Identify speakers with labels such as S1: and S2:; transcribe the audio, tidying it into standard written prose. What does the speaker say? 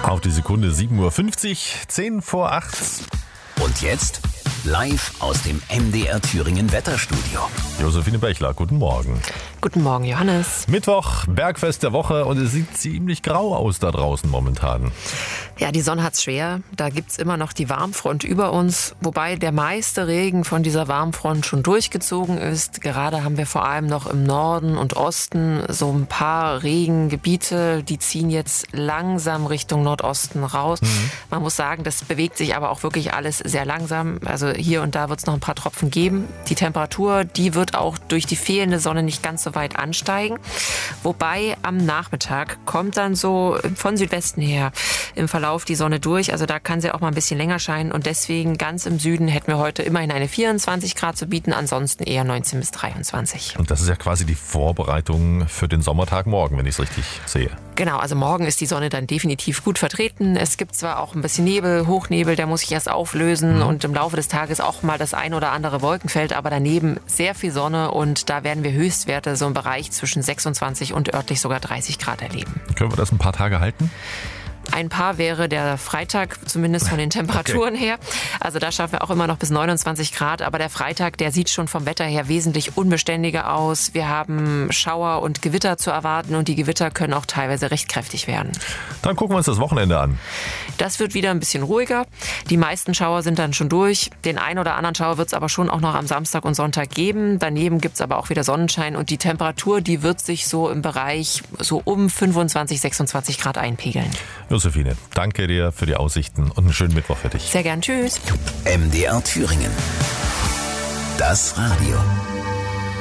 S1: Auf die Sekunde 7:50 Uhr, 10 vor 8.
S2: Und jetzt live aus dem MDR Thüringen Wetterstudio.
S1: Josephine Bechler, guten Morgen.
S3: Guten Morgen, Johannes.
S1: Mittwoch, Bergfest der Woche und es sieht ziemlich grau aus da draußen momentan.
S3: Ja, die Sonne hat's schwer. Da gibt's immer noch die Warmfront über uns, wobei der meiste Regen von dieser Warmfront schon durchgezogen ist. Gerade haben wir vor allem noch im Norden und Osten so ein paar Regengebiete, die ziehen jetzt langsam Richtung Nordosten raus. Man muss sagen, das bewegt sich aber auch wirklich alles sehr langsam. Also hier und da wird's noch ein paar Tropfen geben. Die Temperatur, die wird auch durch die fehlende Sonne nicht ganz so weit ansteigen. Wobei am Nachmittag kommt dann so von Südwesten her im Verlauf die Sonne durch. Also da kann sie auch mal ein bisschen länger scheinen. Und deswegen ganz im Süden hätten wir heute immerhin eine 24 Grad zu bieten, ansonsten eher 19 bis 23.
S1: Und das ist ja quasi die Vorbereitung für den Sommertag morgen, wenn ich es richtig sehe.
S3: Genau, also morgen ist die Sonne dann definitiv gut vertreten. Es gibt zwar auch ein bisschen Nebel, Hochnebel, der muss sich erst auflösen und im Laufe des Tages auch mal das ein oder andere Wolkenfeld, aber daneben sehr viel Sonne und da werden wir Höchstwerte so im Bereich zwischen 26 und örtlich sogar 30 Grad erleben.
S1: Können wir das ein paar Tage halten?
S3: Ein paar wäre der Freitag, zumindest von den Temperaturen her. Also da schaffen wir auch immer noch bis 29 Grad. Aber der Freitag, der sieht schon vom Wetter her wesentlich unbeständiger aus. Wir haben Schauer und Gewitter zu erwarten und die Gewitter können auch teilweise recht kräftig werden.
S1: Dann gucken wir uns das Wochenende an.
S3: Das wird wieder ein bisschen ruhiger. Die meisten Schauer sind dann schon durch. Den einen oder anderen Schauer wird es aber schon auch noch am Samstag und Sonntag geben. Daneben gibt es aber auch wieder Sonnenschein und die Temperatur, die wird sich so im Bereich so um 25, 26 Grad einpegeln.
S1: Josephine, danke dir für die Aussichten und einen schönen Mittwoch für dich.
S3: Sehr gern, tschüss.
S2: MDR Thüringen. Das Radio.